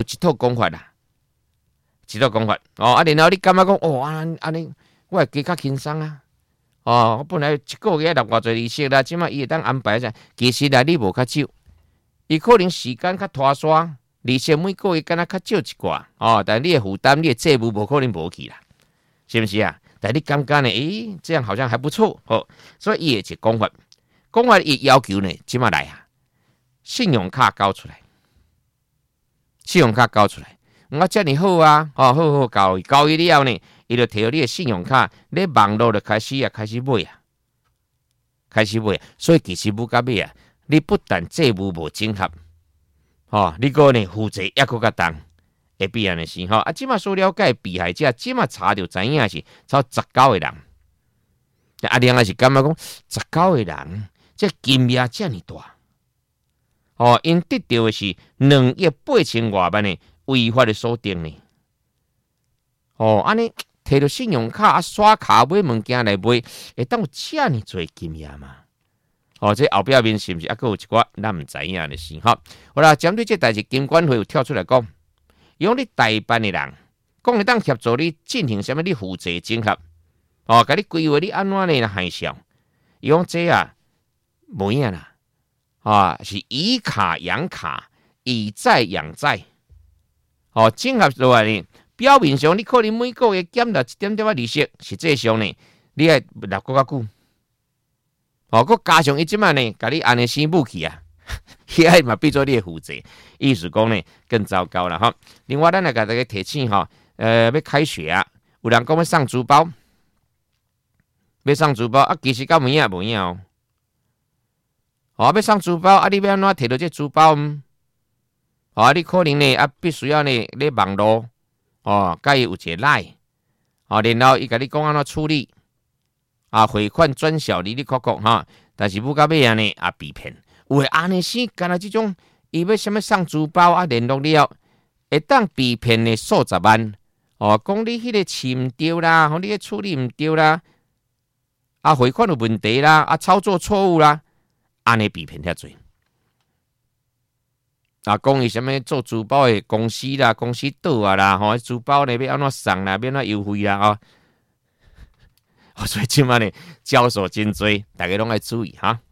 一套讲法啦，一套讲法哦。然后你感觉讲哦，安尼我会加较轻松啊。哦，我本来一个月纳偌侪利息啦，即马伊会当安排啥？其实啦，你无较少，伊可能时间较拖刷，利息每个月敢若较少一寡哦，但你的负担、你的债务无可能无去啦，是不是啊？但你感觉呢？这样好像还不错哦。所以伊会一讲法，讲法伊要求呢，即马来啊，信用卡交出来，信用卡交出来，我遮尔好啊，哦，好交易了呢。伊就摕到你的信用卡，你网络就开始买啊，所以其实到尾啊，你不但债务无整合，哦，你个呢负债也佫较重，会变安尼是吼。啊，即马所了解被害者，即马查就知影是超19个人。啊，另外是感觉讲19个人，这金额遮尔大，哦，因得到的是2亿8千多万的违法的所得呢。哦，安尼。摕到信用卡啊，刷卡买物件来买，会当有遮尔侪金额嘛？哦，这后壁面是毋是还佫有一寡咱毋知影的事？好啦，针对这代志，金管会有跳出来讲，用你代办的人，讲会当协助你进行什么？你负债整合，哦，甲你规划你安怎呢？害少，伊讲这啊，无影啦，啊，是以卡养卡，以债养债，哦，整合落来呢。表面上，你可能每个月减到一点点利息，实际上呢，你爱留搁较久。哦，佮加上伊即摆呢，甲你安尼生母去啊，遐嘛变做你的负债，意思讲呢更糟糕了哈。另外，咱来甲大家提醒哈，要开学啊，有人讲要送书包，啊，其实到无影哦。哦，要送书包啊，你要安怎摕到这书包？哦，你可能呢啊，必须要呢咧网络。哦，甲伊有一个赖，哦，然后伊甲你讲安怎处理，啊，汇款转小你确哈，但是不到尾啊呢啊被骗，有诶安尼生，干那即种，伊要什么送珠宝啊联络了，会当被骗的数十万，哦，讲你迄个饲毋对啦，你个处理毋对啦，啊，汇款有问题啦，啊，操作错误啦，安尼被骗遐济。啊，讲伊什么做珠宝的公司啦，公司倒啊啦，吼，珠宝呢要安怎送啦，要安怎优惠啦，哦，所以即马呢，交手真多，大家拢爱注意哈。